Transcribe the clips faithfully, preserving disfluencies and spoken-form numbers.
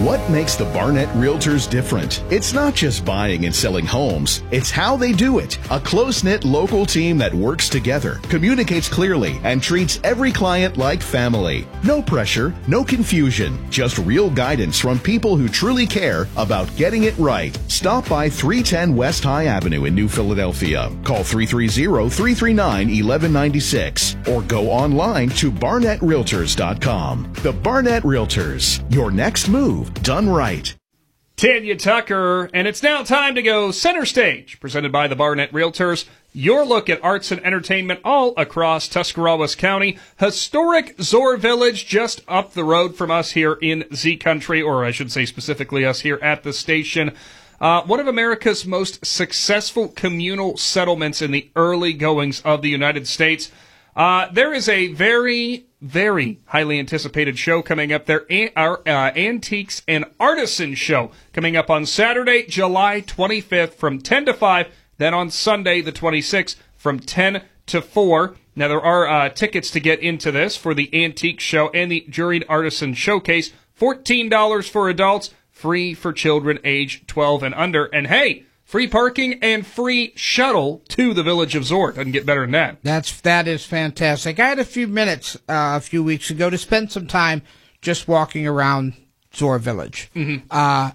What makes the Barnett Realtors different? It's not just buying and selling homes. It's how they do it. A close-knit local team that works together, communicates clearly, and treats every client like family. No pressure, no confusion, just real guidance from people who truly care about getting it right. Stop by three ten West High Avenue in New Philadelphia. Call three three zero, three three nine, one one nine six or go online to barnett realtors dot com. The Barnett Realtors, your next move done right. Tanya Tucker, and it's now time to go center stage, presented by the Barnett Realtors. Your look at arts and entertainment all across Tuscarawas County. Historic Zoar Village, just up the road from us here in Z Country, or I should say specifically us here at the station. Uh, one of America's most successful communal settlements in the early goings of the United States. Uh, there is a very, very highly anticipated show coming up there, our uh, Antiques and Artisan Show, coming up on Saturday, July twenty-fifth from ten to five, then on Sunday, the twenty-sixth, from ten to four. Now, there are uh, tickets to get into this for the Antique Show and the Juried Artisan Showcase, fourteen dollars for adults, free for children age twelve and under. And hey, free parking and free shuttle to the village of Zoar. Doesn't get better than that. That's, that is fantastic. I had a few minutes uh, a few weeks ago to spend some time just walking around Zoar Village. Mm-hmm. Uh,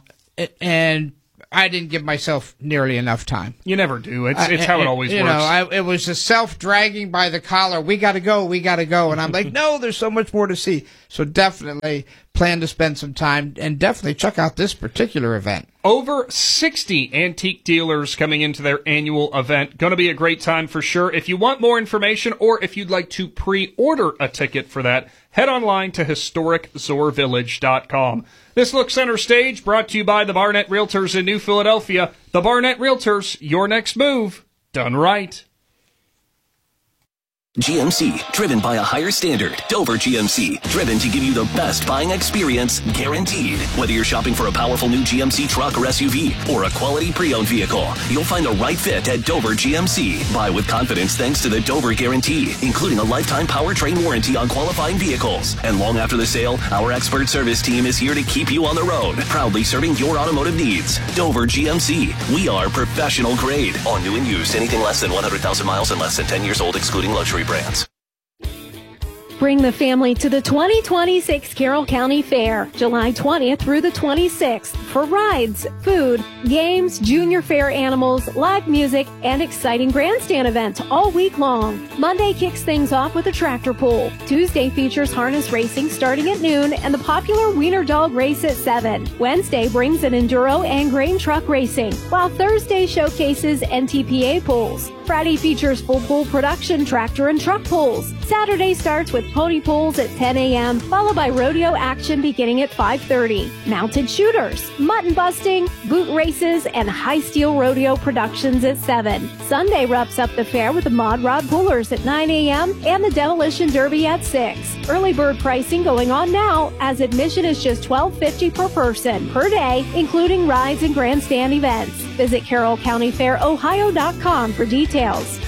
and I didn't give myself nearly enough time. You never do. It's it's uh, how it, it always you works. You know, I, it was a self-dragging by the collar. We got to go. We got to go. And I'm like, no, there's so much more to see. So definitely plan to spend some time and definitely check out this particular event. Over sixty antique dealers coming into their annual event. Going to be a great time for sure. If you want more information or if you'd like to pre-order a ticket for that, head online to historic zoar village dot com. This Look Center Stage brought to you by the Barnett Realtors in New Philadelphia. The Barnett Realtors, your next move done right. G M C, driven by a higher standard. Dover G M C, driven to give you the best buying experience, guaranteed. Whether you're shopping for a powerful new G M C truck or S U V, or a quality pre-owned vehicle, you'll find the right fit at Dover G M C. Buy with confidence thanks to the Dover Guarantee, including a lifetime powertrain warranty on qualifying vehicles. And long after the sale, our expert service team is here to keep you on the road, proudly serving your automotive needs. Dover G M C, we are professional grade. On new and used, anything less than one hundred thousand miles and less than ten years old, excluding luxury brands. Bring the family to the twenty twenty-six Carroll County Fair, July twentieth through the twenty-sixth, for rides, food, games, junior fair animals, live music, and exciting grandstand events all week long. Monday kicks things off with a tractor pull. Tuesday features harness racing starting at noon and the popular Wiener Dog race at seven. Wednesday brings an enduro and grain truck racing, while Thursday showcases N T P A pulls. Friday features full pull production tractor and truck pulls. Saturday starts with pony pulls at ten a.m., followed by rodeo action beginning at five thirty. Mounted shooters, mutton busting, boot races, and high steel rodeo productions at seven. Sunday wraps up the fair with the Mod Rod Pullers at nine a.m. and the Demolition Derby at six. Early bird pricing going on now, as admission is just twelve fifty per person per day, including rides and grandstand events. Visit carroll county fair ohio dot com for details.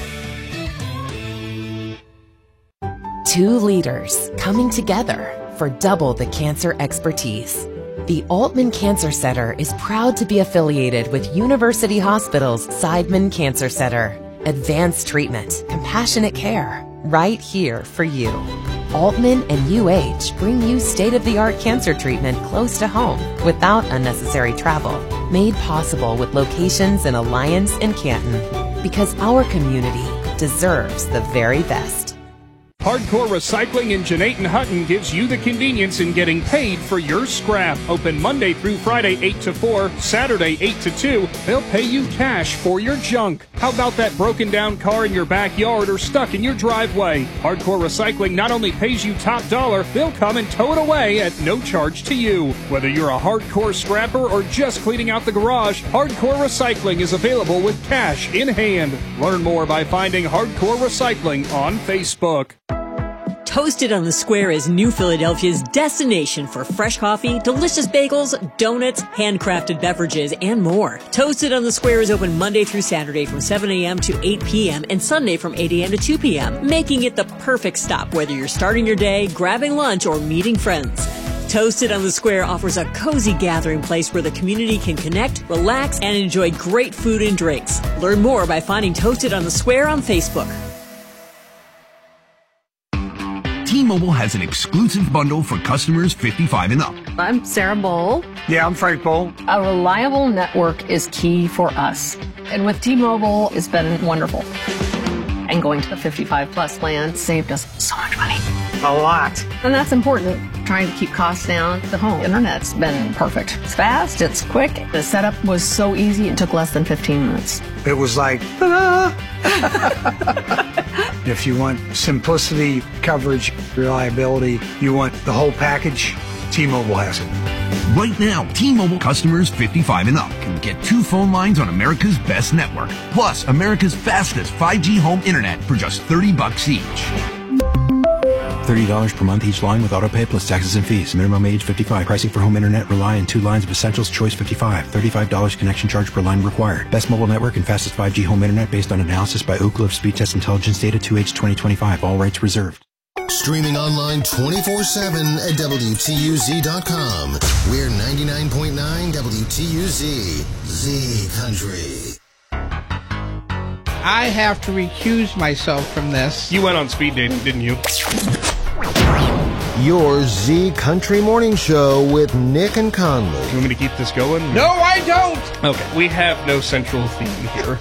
Two leaders coming together for double the cancer expertise. The Altman Cancer Center is proud to be affiliated with University Hospital's Seidman Cancer Center. Advanced treatment, compassionate care, right here for you. Altman and U H bring you state-of-the-art cancer treatment close to home without unnecessary travel. Made possible with locations in Alliance and Canton. Because our community deserves the very best. Hardcore Recycling in Jeanette Hutton gives you the convenience in getting paid for your scrap. Open Monday through Friday, eight to four, Saturday, eight to two. They'll pay you cash for your junk. How about that broken down car in your backyard or stuck in your driveway? Hardcore Recycling not only pays you top dollar, they'll come and tow it away at no charge to you. Whether you're a hardcore scrapper or just cleaning out the garage, Hardcore Recycling is available with cash in hand. Learn more by finding Hardcore Recycling on Facebook. Toasted on the Square is New Philadelphia's destination for fresh coffee, delicious bagels, donuts, handcrafted beverages, and more. Toasted on the Square is open Monday through Saturday from seven a.m. to eight p.m. and Sunday from eight a.m. to two p.m., making it the perfect stop whether you're starting your day, grabbing lunch, or meeting friends. Toasted on the Square offers a cozy gathering place where the community can connect, relax, and enjoy great food and drinks. Learn more by finding Toasted on the Square on Facebook. T-Mobile has an exclusive bundle for customers fifty-five and up. I'm Sarah Bowl. Yeah, I'm Frank Bowl. A reliable network is key for us. And with T-Mobile, it's been wonderful. And going to the fifty-five plus plan saved us so much money. A lot. And that's important. Trying to keep costs down. The home internet's been perfect. It's fast, it's quick. The setup was so easy, it took less than fifteen minutes. It was like, ta-da! If you want simplicity, coverage, reliability, you want the whole package, T-Mobile has it. Right now, T-Mobile customers fifty-five and up can get two phone lines on America's best network, plus America's fastest five G home internet for just thirty bucks each. thirty dollars per month each line with autopay plus taxes and fees. Minimum age fifty-five. Pricing for home internet rely on two lines of Essentials Choice fifty-five. thirty-five dollars connection charge per line required. Best mobile network and fastest five G home internet based on analysis by Ookla of Speed Test Intelligence Data two H twenty twenty-five. All rights reserved. Streaming online twenty-four seven at W T U Z dot com. We're ninety-nine point nine W T U Z. Z Country. I have to recuse myself from this. You went on speed dating, didn't you? Your Z Country Morning Show with Nick and Conley. You want me to keep this going? No, I don't! Okay, we have no central theme here.